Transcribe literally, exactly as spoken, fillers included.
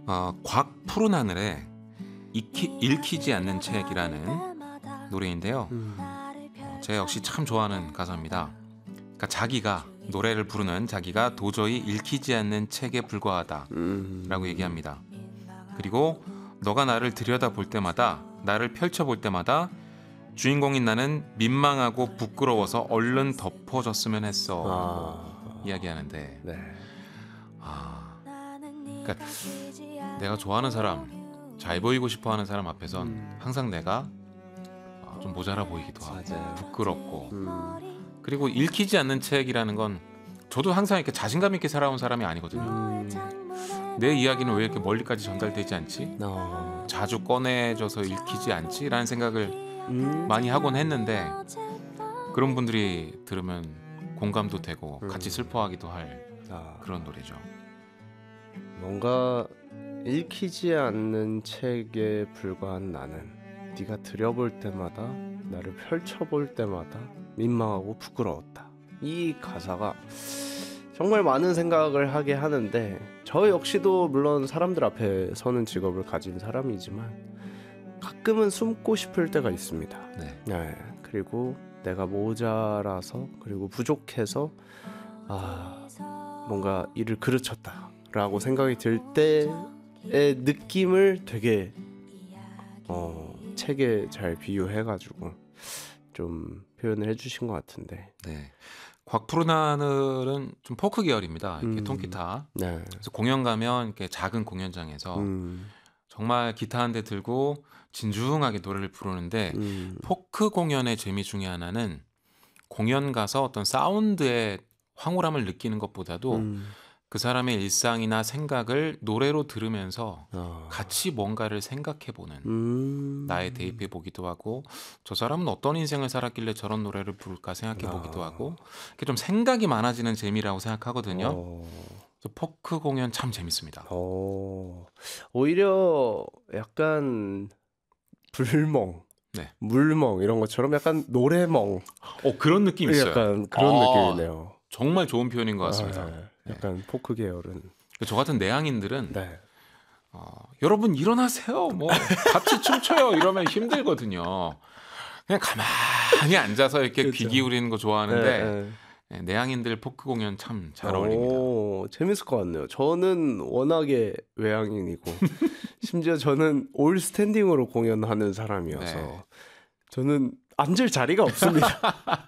어, 곽 푸른 하늘에 익히, 읽히지 않는 책이라는 노래인데요. 음. 어, 제가 역시 참 좋아하는 가사입니다. 그러니까 자기가 노래를 부르는 자기가 도저히 읽히지 않는 책에 불과하다라고 음. 얘기합니다. 그리고 너가 나를 들여다볼 때마다 나를 펼쳐볼 때마다 주인공인 나는 민망하고 부끄러워서 얼른 덮어졌으면 했어 아. 이야기하는데 네. 아, 그러니까 내가 좋아하는 사람, 잘 보이고 싶어하는 사람 앞에선 음. 항상 내가 아, 좀 모자라 보이기도 하고 맞아요. 부끄럽고 음. 그리고 읽히지 않는 책이라는 건 저도 항상 이렇게 자신감 있게 살아온 사람이 아니거든요. 음. 내 이야기는 왜 이렇게 멀리까지 전달되지 않지? 어. 자주 꺼내져서 읽히지 않지? 라는 생각을 음. 많이 하곤 했는데 그런 분들이 들으면 공감도 되고 음. 같이 슬퍼하기도 할 아. 그런 노래죠. 뭔가 읽히지 않는 책에 불과한 나는 네가 들여볼 때마다 나를 펼쳐볼 때마다 민망하고 부끄러웠다. 이 가사가 정말 많은 생각을 하게 하는데 저 역시도 물론 사람들 앞에 서는 직업을 가진 사람이지만 가끔은 숨고 싶을 때가 있습니다. 네. 네, 그리고 내가 모자라서 그리고 부족해서 아 뭔가 일을 그르쳤다 라고 생각이 들 때의 느낌을 되게 어, 책에 잘 비유해가지고 좀 표현을 해주신 것 같은데. 네. 곽푸른 하늘은 좀 포크 계열입니다. 이렇게 음. 통기타. 네. 그래서 공연 가면 이렇게 작은 공연장에서 음. 정말 기타 한 대 들고 진중하게 노래를 부르는데 음. 포크 공연의 재미 중에 하나는 공연 가서 어떤 사운드의 황홀함을 느끼는 것보다도 음. 그 사람의 일상이나 생각을 노래로 들으면서 어. 같이 뭔가를 생각해보는 음. 나에 대입해 보기도 하고 저 사람은 어떤 인생을 살았길래 저런 노래를 부를까 생각해 보기도 아. 하고 이렇게 좀 생각이 많아지는 재미라고 생각하거든요. 어. 그래서 포크 공연 참 재밌습니다. 어. 오히려 약간 불멍, 네. 물멍 이런 것처럼 약간 노래멍 어 그런 느낌 있어요. 약간 그런 아, 느낌이네요. 정말 좋은 표현인 것 같습니다. 아, 네. 약간 포크 계열은. 저 같은 내향인들은 네. 어, 여러분 일어나세요. 뭐 같이 춤춰요. 이러면 힘들거든요. 그냥 가만히 앉아서 이렇게 그렇죠. 귀 기울이는 거 좋아하는데 네, 네. 네, 내향인들 포크 공연 참 잘 어울립니다. 오, 재밌을 것 같네요. 저는 워낙에 외향인이고 심지어 저는 올 스탠딩으로 공연하는 사람이어서 네. 저는 앉을 자리가 없습니다.